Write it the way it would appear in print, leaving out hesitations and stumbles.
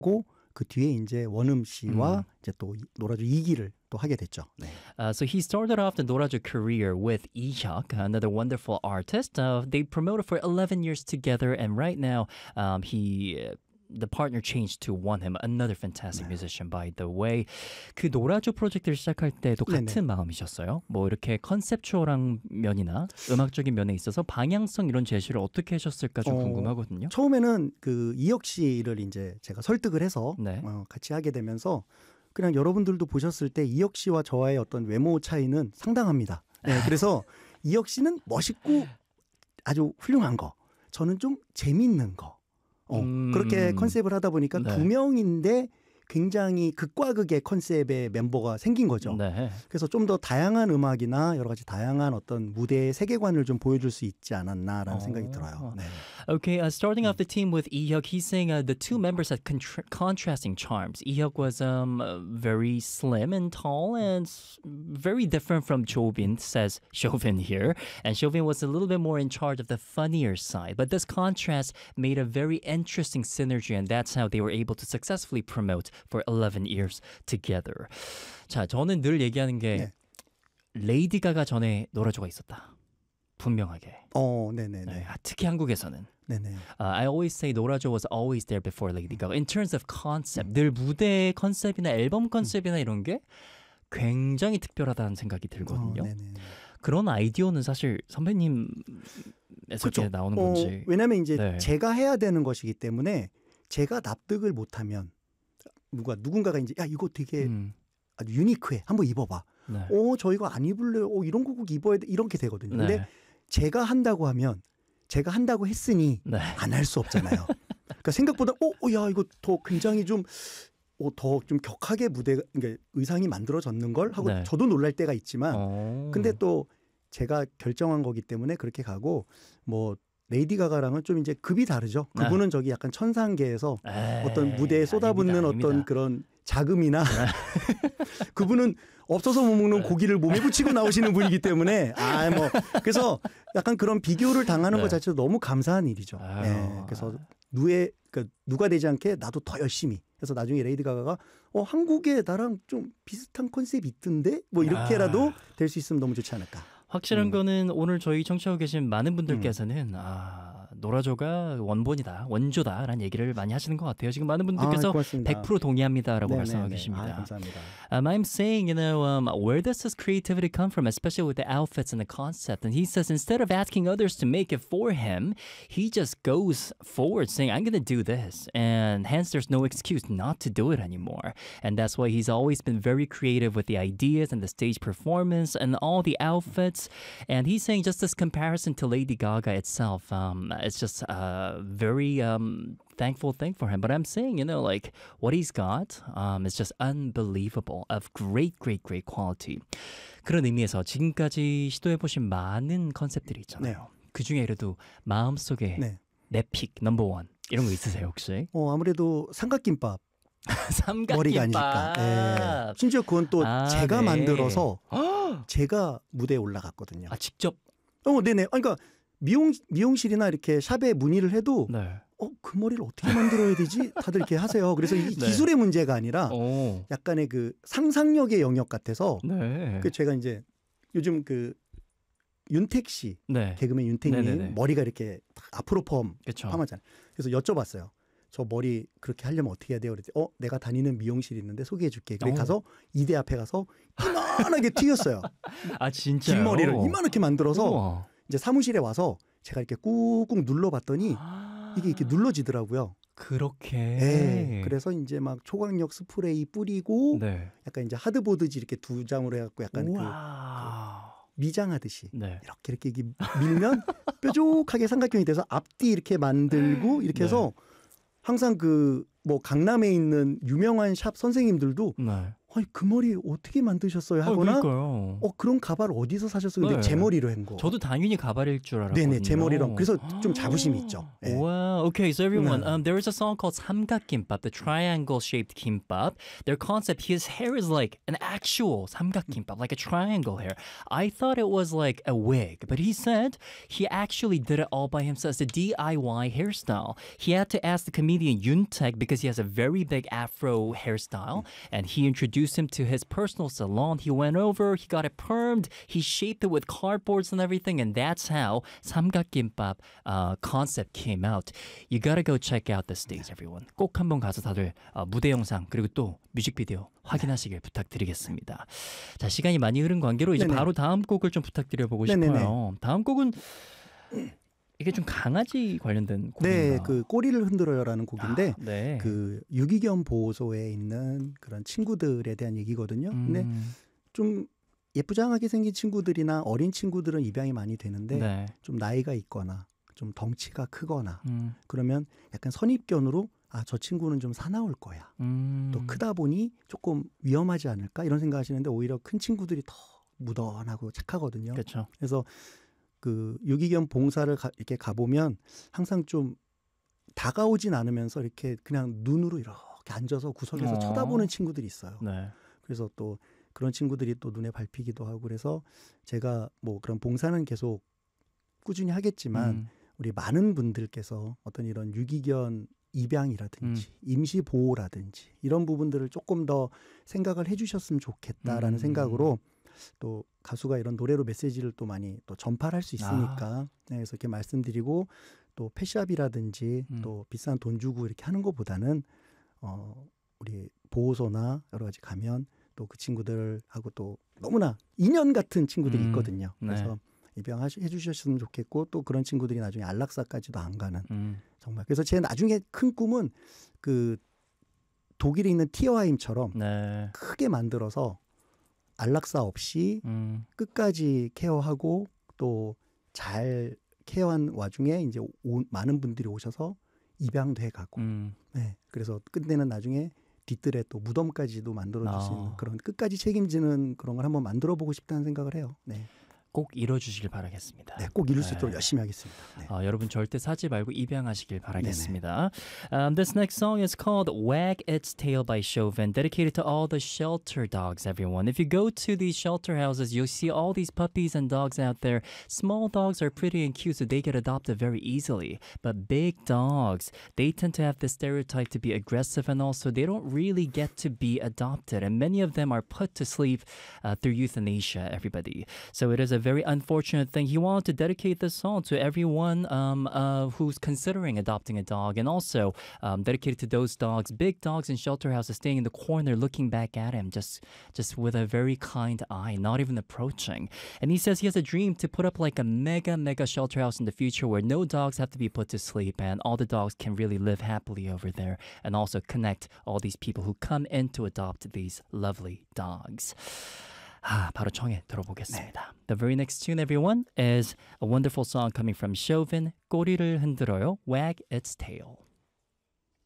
고 그 뒤에 이제 원음 씨와 이제 또 노라조 2기를 또 하게 됐죠. 네. So he started off the 노라조 career with Ihyuk, another wonderful artist. They promoted for 11 years together, and right now the partner changed to Wonhim, another fantastic musician, by the way. 그 노라조 프로젝트를 시작할 때도 같은 마음이셨어요? 뭐 이렇게 컨셉추얼한 면이나 음악적인 면에 있어서 방향성 이런 제시를 어떻게 하셨을까 좀 궁금하거든요. 처음에는 그 이혁 씨를 이제 제가 설득을 해서 같이 하게 되면서 그냥 여러분들도 보셨을 때 이혁 씨와 저와의 어떤 외모 차이는 상당합니다. 네, 그래서 이혁 씨는 멋있고 아주 훌륭한 거, 저는 좀 재밌는 거. 그렇게 컨셉을 하다 보니까 두 명인데 굉장히 극과 극의 컨셉의 멤버가 생긴 거죠. 네. 그래서 좀 더 다양한 음악이나 여러 가지 다양한 어떤 무대의 세계관을 좀 보여줄 수 있지 않았나라는 생각이 들어요. 네. Okay, starting off the team with Ihyuk, he's saying the two members had contrasting charms. Ihyuk was very slim and tall and very different from Jovin, says Jovin here. And Jovin was a little bit more in charge of the funnier side. But this contrast made a very interesting synergy, and that's how they were able to successfully promote for 11 years together. 자, 저는 늘 얘기하는 게 레이디 가가 전에 노라조가 있었다. 분명하게. 네네네. 네, 특히 한국에서는. 네네. I always say 노라조 was always there before Lady Gaga. In terms of concept, 늘 무대의 컨셉이나 앨범 컨셉이나 이런 게 굉장히 특별하다는 생각이 들거든요. 네네. 그런 아이디어는 사실 선배님에서 그렇죠. 나오는 건지. 왜냐하면 이제 제가 해야 되는 것이기 때문에 제가 납득을 못하면 누군가가 이제 야 이거 되게 아주 유니크해, 한번 입어봐. 네. 저 이거 안 입을래요. 이런 거 꼭 입어야 돼. 이렇게 되거든요. 근데 제가 한다고 하면 제가 한다고 했으니 안 할 수 없잖아요. 그러니까 생각보다 야 이거 더 굉장히 좀 더 좀 격하게 무대가 그러니까 의상이 만들어졌는 걸 하고 저도 놀랄 때가 있지만 근데 또 제가 결정한 거기 때문에 그렇게 가고 뭐 레이디 가가랑은 좀 이제 급이 다르죠. 그분은 저기 약간 천상계에서 어떤 무대에 쏟아붓는 어떤 그런 자금이나 그분은 없어서 못 먹는 고기를 몸에 붙이고 나오시는 분이기 때문에 뭐 그래서 약간 그런 비교를 당하는 것 자체도 너무 감사한 일이죠. 그래서 누가 되지 않게 나도 더 열심히 해서 나중에 레이디 가가가 한국에 나랑 좀 비슷한 컨셉이 있던데 뭐 이렇게라도 될 수 있으면 너무 좋지 않을까. 확실한 거는 오늘 저희 청취하고 계신 많은 분들께서는 노라조가 원본이다, 원조다라는 얘기를 많이 하시는 것 같아요. 지금 많은 분들께서 100% 동의합니다라고 말씀하고 계십니다. 감사합니다. I'm saying, where does this creativity come from, especially with the outfits and the concept? And he says instead of asking others to make it for him, he just goes forward saying, I'm going to do this. And hence there's no excuse not to do it anymore. And that's why he's always been very creative with the ideas and the stage performance and all the outfits. And he's saying just this comparison to Lady Gaga itself, it's just a very thankful thing for him. But I'm saying, what he's got is just unbelievable, of great, great, great quality. 그런 의미에서 지금까지 시도해보신 많은 컨셉들이 있잖아요. 그중에 그래도 마음속에 내 픽, 넘버원 이런 거 있으세요 혹시? 아무래도 삼각김밥. 삼각김밥. 머리가 아니실까. 심지어 그건 또 제가 만들어서 제가 무대에 올라갔거든요. 직접? 네네. 그러니까 미용실이나 이렇게 샵에 문의를 해도 그 머리를 어떻게 만들어야 되지? 다들 이렇게 하세요. 그래서 이 기술의 문제가 아니라 약간의 그 상상력의 영역 같아서 제가 이제 요즘 그 윤택 씨, 개그맨 윤택님 머리가 이렇게 앞으로 펌하잖아요. 그래서 여쭤봤어요. 저 머리 그렇게 하려면 어떻게 해야 돼요? 그랬더니 내가 다니는 미용실이 있는데 소개해 줄게. 그래 가서 이대 앞에 가서 이만하게 튀겼어요. 진짜요? 긴 머리를 이만하게 만들어서 이제 사무실에 와서 제가 이렇게 꾹꾹 눌러봤더니 이게 이렇게 눌러지더라고요. 그렇게. 그래서 이제 막 초강력 스프레이 뿌리고 약간 이제 하드보드지 이렇게 두 장으로 해갖고 약간 그 미장하듯이 이렇게 밀면 뾰족하게 삼각형이 돼서 앞뒤 이렇게 만들고 이렇게 해서 항상 그 뭐 강남에 있는 유명한 샵 선생님들도 그 머리 어떻게 만드셨어요? 하거나 그러니까요. 그런 가발 어디서 사셨어요? 근데 네. 제 머리로 한 거. 저도 당연히 가발일 줄 알았거든요. 네네, 제 머리로. 그래서 좀 자부심이 있죠. 네. Wow. Okay, so everyone, 네. there is a song called 삼각김밥, the triangle-shaped kimbap. Their concept, his hair is like an actual 삼각김밥, like a triangle hair. I thought it was like a wig, but he said he actually did it all by himself. It's a DIY hairstyle. He had to ask the comedian Yoon Taek because he has a very big afro hairstyle, and he introduced him to his personal salon. He went over, he got it permed, he shaped it with cardboards and everything, and that's how 삼각김밥 concept came out. You gotta go check out the stage, everyone. 꼭 한번 가서 다들 무대 영상 그리고 또 뮤직비디오 확인하시길 부탁드리겠습니다. 자, 시간이 많이 흐른 관계로 이제 네네. 바로 다음 곡을 좀 부탁드려보고 네네네. 싶어요. 다음 곡은 이게 좀 강아지 관련된 곡인가? 네, 그 꼬리를 흔들어요라는 곡인데 네. 그 유기견 보호소에 있는 그런 친구들에 대한 얘기거든요. 근데 좀 예쁘장하게 생긴 친구들이나 어린 친구들은 입양이 많이 되는데 네. 좀 나이가 있거나 좀 덩치가 크거나 그러면 약간 선입견으로 저 친구는 좀 사나울 거야. 또 크다 보니 조금 위험하지 않을까 이런 생각하시는데 오히려 큰 친구들이 더 무던하고 착하거든요. 그렇죠. 그래서 그 유기견 봉사를 이렇게 가보면 항상 좀 다가오진 않으면서 이렇게 그냥 눈으로 이렇게 앉아서 구석에서 쳐다보는 친구들이 있어요. 네. 그래서 또 그런 친구들이 또 눈에 밟히기도 하고 그래서 제가 뭐 그런 봉사는 계속 꾸준히 하겠지만 우리 많은 분들께서 어떤 이런 유기견 입양이라든지 임시 보호라든지 이런 부분들을 조금 더 생각을 해주셨으면 좋겠다라는 생각으로 또 가수가 이런 노래로 메시지를 또 많이 또 전파를 할 수 있으니까 네, 그래서 이렇게 말씀드리고 또 펫샵이라든지 또 비싼 돈 주고 이렇게 하는 것보다는 우리 보호소나 여러 가지 가면 또 그 친구들하고 또 너무나 인연 같은 친구들이 있거든요. 네. 그래서 입양해 주셨으면 좋겠고 또 그런 친구들이 나중에 안락사까지도 안 가는 정말 그래서 제 나중에 큰 꿈은 그 독일에 있는 티어하임처럼 네. 크게 만들어서 안락사 없이 끝까지 케어하고 또 잘 케어한 와중에 이제 많은 분들이 오셔서 입양도 해가고 네, 그래서 끝내는 나중에 뒤뜰에 또 무덤까지도 만들어줄 수 있는 그런 끝까지 책임지는 그런 걸 한번 만들어 보고 싶다는 생각을 해요. 네. 꼭 이뤄주시길 바라겠습니다. 네, 꼭 이룰 수 있도록 열심히 하겠습니다. 네. 여러분 절대 사지 말고 입양하시길 바라겠습니다. This next song is called Wag Its Tail by Chauvin, dedicated to all the shelter dogs, everyone. If you go to these shelter houses, you'll see all these puppies and dogs out there. Small dogs are pretty and cute, so they get adopted very easily. But big dogs, they tend to have the stereotype to be aggressive and also they don't really get to be adopted. And many of them are put to sleep through euthanasia, everybody. So it is a very unfortunate thing. He wanted to dedicate this song to everyone who's considering adopting a dog and also dedicated to those dogs, big dogs in shelter houses staying in the corner looking back at him just with a very kind eye, not even approaching. And he says he has a dream to put up like a mega shelter house in the future where no dogs have to be put to sleep and all the dogs can really live happily over there and also connect all these people who come in to adopt these lovely dogs. 바로 청해 들어보겠습니다. The very next tune, everyone, is a wonderful song coming from Chauvin, 꼬리를 흔들어요, Wag Its Tail.